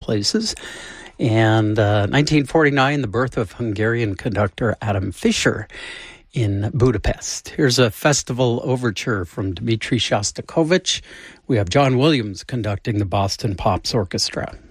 places. And 1949, the birth of Hungarian conductor Adam Fischer in Budapest. Here's a festival overture from Dmitri Shostakovich. We have John Williams conducting the Boston Pops Orchestra.